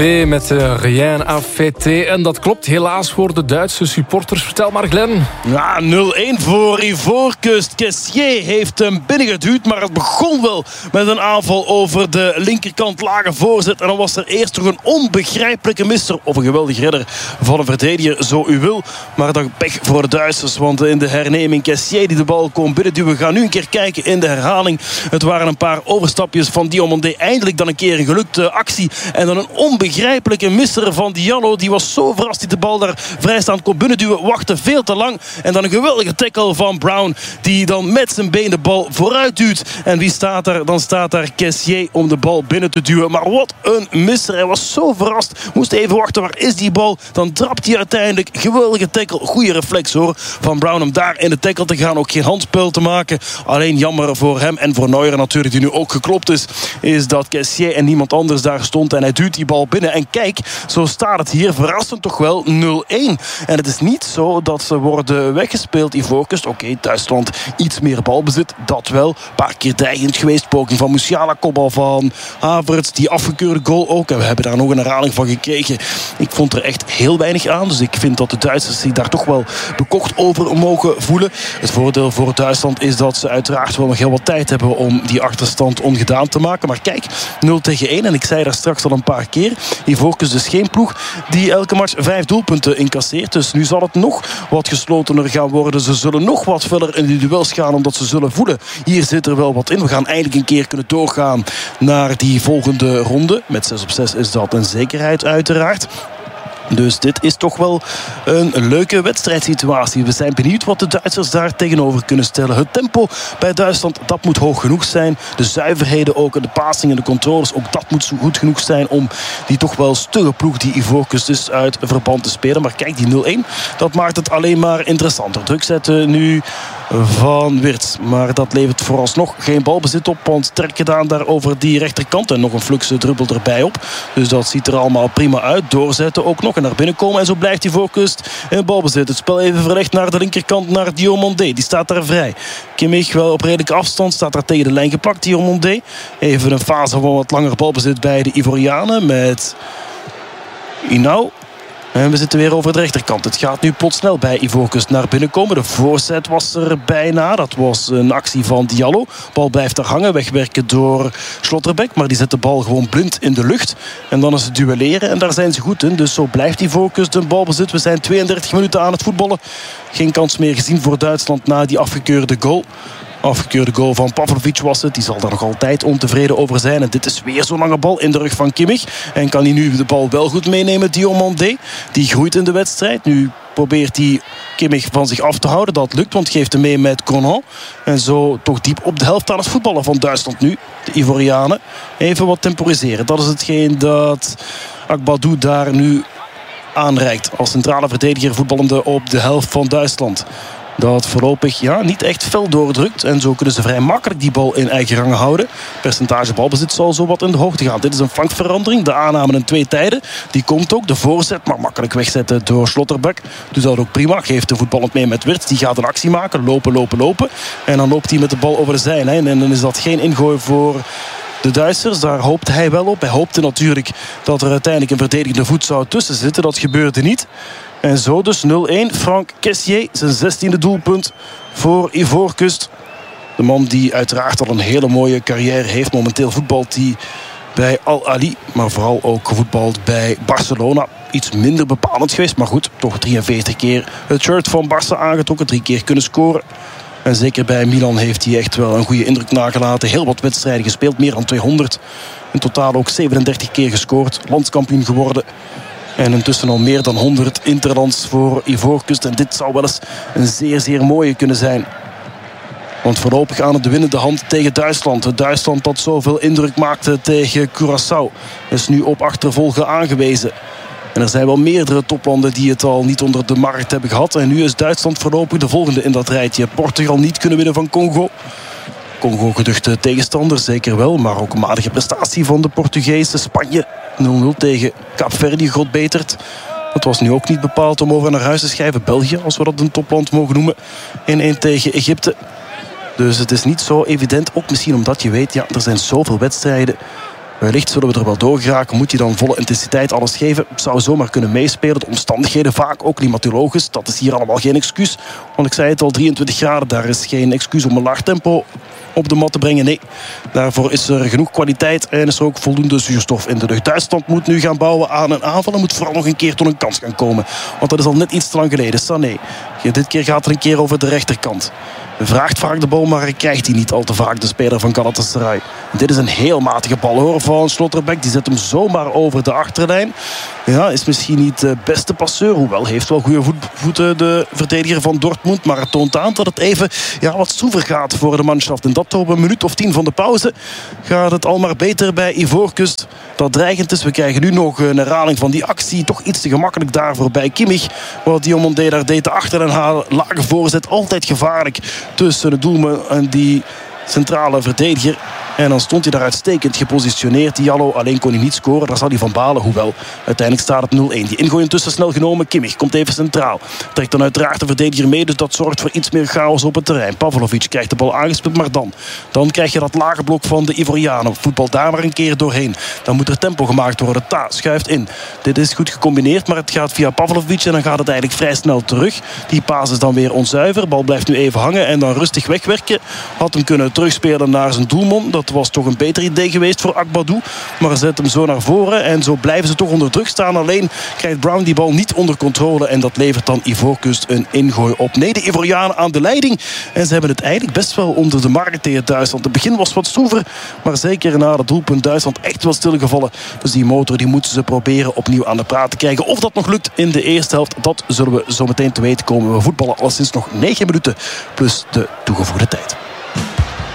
Met Rien à fêter. En dat klopt helaas voor de Duitse supporters. Vertel maar, Glenn. Ja, 0-1 voor Ivoorkust. Kessié heeft hem binnengeduwd, maar het begon wel met een aanval over de linkerkant. Lage voorzet. En dan was er eerst toch een onbegrijpelijke misser. Of een geweldig redder van een verdediger, zo u wil. Maar dan pech voor de Duitsers. Want in de herneming Kessié die de bal kon binnenduwen. We gaan nu een keer kijken in de herhaling. Het waren een paar overstapjes van Diomandé. Eindelijk dan een keer een gelukte actie. En dan een onbegrijpelijke misser van Diallo. Die was zo verrast die de bal daar vrijstaand kon binnenduwen. Wachtte veel te lang. En dan een geweldige tackle van Brown. Die dan met zijn been de bal vooruit duwt. En wie staat er? Dan staat daar Kessié om de bal binnen te duwen. Maar wat een misser. Hij was zo verrast. Moest even wachten. Waar is die bal? Dan trapt hij uiteindelijk. Geweldige tackle. Goeie reflex hoor. Van Brown om daar in de tackle te gaan. Ook geen handspel te maken. Alleen jammer voor hem en voor Neuer natuurlijk. Die nu ook geklopt is. Is dat Kessié en niemand anders daar stond. En hij duwt die bal binnen. En kijk, zo staat het hier verrassend toch wel 0-1. En het is niet zo dat ze worden weggespeeld, Ivoorkust. Oké, Duitsland iets meer balbezit, dat wel. Een paar keer dreigend geweest. Poging van Musiala, kopbal van Havertz. Die afgekeurde goal ook. En we hebben daar nog een herhaling van gekregen. Ik vond er echt heel weinig aan. Dus ik vind dat de Duitsers zich daar toch wel bekocht over mogen voelen. Het voordeel voor Duitsland is dat ze uiteraard wel nog heel wat tijd hebben om die achterstand ongedaan te maken. Maar kijk, 0-1. En ik zei daar straks al een paar keer. Ivoorkust dus geen ploeg die elke match 5 doelpunten incasseert. Dus nu zal het nog wat geslotener gaan worden. Ze zullen nog wat verder in die duels gaan, omdat ze zullen voelen. Hier zit er wel wat in. We gaan eindelijk een keer kunnen doorgaan naar die volgende ronde. Met 6-6 is dat een zekerheid uiteraard. Dus dit is toch wel een leuke wedstrijdsituatie. We zijn benieuwd wat de Duitsers daar tegenover kunnen stellen. Het tempo bij Duitsland, dat moet hoog genoeg zijn. De zuiverheden ook, de passingen, de controles, ook dat moet zo goed genoeg zijn om die toch wel stugge ploeg die Ivoorkust is uit verband te spelen. Maar kijk, die 0-1, dat maakt het alleen maar interessanter. Druk zetten nu van Wirtz. Maar dat levert vooralsnog geen balbezit op, want trek gedaan daar over die rechterkant. En nog een flukse druppel erbij op. Dus dat ziet er allemaal prima uit. Doorzetten ook nog en naar binnen komen. En zo blijft Ivoorkust in balbezit. Het spel even verlegd naar de linkerkant, naar Diomandé. Die staat daar vrij. Kimmich wel op redelijke afstand. Staat daar tegen de lijn geplakt, Diomandé. Even een fase van wat langer balbezit bij de Ivorianen. Met Inau. En we zitten weer over de rechterkant. Het gaat nu plotsnel bij Ivoorkust naar binnen komen. De voorzet was er bijna. Dat was een actie van Diallo. De bal blijft daar hangen. Wegwerken door Schlotterbeck. Maar die zet de bal gewoon blind in de lucht. En dan is het duelleren. En daar zijn ze goed in. Dus zo blijft Ivoorkust een balbezit. We zijn 32 minuten aan het voetballen. Geen kans meer gezien voor Duitsland na die afgekeurde goal. Afgekeurde goal van Pavlovic was het. Die zal daar nog altijd ontevreden over zijn. En dit is weer zo'n lange bal in de rug van Kimmich. En kan hij nu de bal wel goed meenemen, Diomandé. Die groeit in de wedstrijd. Nu probeert hij Kimmich van zich af te houden. Dat lukt, want geeft hem mee met Conan. En zo toch diep op de helft aan het voetballen van Duitsland nu. De Ivorianen. Even wat temporiseren. Dat is hetgeen dat Akbadou daar nu aanreikt. Als centrale verdediger voetballende op de helft van Duitsland. Dat voorlopig niet echt fel doordrukt. En zo kunnen ze vrij makkelijk die bal in eigen rangen houden. Percentage balbezit zal zo wat in de hoogte gaan. Dit is een flankverandering. De aanname in 2 tijden. Die komt ook. De voorzet maar makkelijk wegzetten door Schlotterbeck. Doet dat ook prima. Geeft de voetballend mee met Wirtz. Die gaat een actie maken. Lopen. En dan loopt hij met de bal over de zijlijn. En dan is dat geen ingooi voor de Duitsers. Daar hoopte hij wel op. Hij hoopte natuurlijk dat er uiteindelijk een verdedigende voet zou tussen zitten. Dat gebeurde niet. En zo dus 0-1. Franck Kessié, zijn 16e doelpunt voor Ivoorkust. De man die uiteraard al een hele mooie carrière heeft. Momenteel voetbalt hij bij Al Ahly, maar vooral ook gevoetbald bij Barcelona. Iets minder bepalend geweest, maar goed, toch 43 keer het shirt van Barça aangetrokken. 3 keer kunnen scoren. En zeker bij Milan heeft hij echt wel een goede indruk nagelaten. Heel wat wedstrijden gespeeld, meer dan 200. In totaal ook 37 keer gescoord. Landskampioen geworden. En intussen al meer dan 100 interlands voor Ivoorkust. En dit zou wel eens een zeer, zeer mooie kunnen zijn. Want voorlopig aan het de winnende hand tegen Duitsland. Het Duitsland dat zoveel indruk maakte tegen Curaçao is nu op achtervolgen aangewezen. En er zijn wel meerdere toplanden die het al niet onder de markt hebben gehad. En nu is Duitsland voorlopig de volgende in dat rijtje. Portugal niet kunnen winnen van Congo. Congo geduchte tegenstander, zeker wel. Maar ook een matige prestatie van de Portugezen. Spanje 0-0 tegen Kaapverdi, godbeterd. Dat was nu ook niet bepaald om over naar huis te schrijven. België, als we dat een topland mogen noemen. 1-1 tegen Egypte. Dus het is niet zo evident. Ook misschien omdat je weet, er zijn zoveel wedstrijden Wellicht zullen we er wel door geraken. Moet je dan volle intensiteit alles geven? Zou zomaar kunnen meespelen. De omstandigheden vaak ook klimatologisch. Dat is hier allemaal geen excuus. Want ik zei het al, 23 graden. Daar is geen excuus om een laag tempo op de mat te brengen. Nee, daarvoor is er genoeg kwaliteit en is er ook voldoende zuurstof in de lucht. Duitsland moet nu gaan bouwen aan een aanval en moet vooral nog een keer tot een kans gaan komen. Want dat is al net iets te lang geleden. Sané. Dit keer gaat er een keer over de rechterkant. Vraagt vaak de bal, maar krijgt hij niet al te vaak, de speler van Galatasaray. Dit is een heel matige bal hoor van Slotterbeck. Die zet hem zomaar over de achterlijn. Ja, is misschien niet de beste passeur. Hoewel, heeft wel goede voeten de verdediger van Dortmund. Maar het toont aan dat het even wat stroever gaat voor de manschaft. En dat op een minuut of 10 van de pauze gaat het al maar beter bij Ivoorkust. Dat dreigend is. We krijgen nu nog een herhaling van die actie. Toch iets te gemakkelijk daarvoor bij Kimmich. Wat Diomandé daar deed te achter en halen. Lage voorzet. Altijd gevaarlijk tussen de doelman en die centrale verdediger. En dan stond hij daar uitstekend gepositioneerd. Diallo, alleen kon hij niet scoren. Daar zal hij van balen. Hoewel, uiteindelijk staat het 0-1. Die ingooi intussen snel genomen. Kimmich komt even centraal. Trekt dan uiteraard de verdediger mee. Dus dat zorgt voor iets meer chaos op het terrein. Pavlovic krijgt de bal aangespeeld. Maar dan krijg je dat lage blok van de Ivorianen. Voetbal daar maar een keer doorheen. Dan moet er tempo gemaakt worden. Ta schuift in. Dit is goed gecombineerd. Maar het gaat via Pavlovic. En dan gaat het eigenlijk vrij snel terug. Die paas is dan weer onzuiver. De bal blijft nu even hangen. En dan rustig wegwerken. Had hem kunnen terugspelen naar zijn doelman. Dat was toch een beter idee geweest voor Akbadou. Maar zet hem zo naar voren. En zo blijven ze toch onder druk staan. Alleen krijgt Brown die bal niet onder controle. En dat levert dan Ivoorkust een ingooi op. Nee, de Ivorianen aan de leiding. En ze hebben het eigenlijk best wel onder de markt tegen Duitsland. Het begin was wat stroever. Maar zeker na het doelpunt Duitsland echt wel stilgevallen. Dus die motor die moeten ze proberen opnieuw aan de praat te krijgen. Of dat nog lukt in de eerste helft, dat zullen we zo meteen te weten komen. We voetballen al sinds nog 9 minuten. Plus de toegevoegde tijd.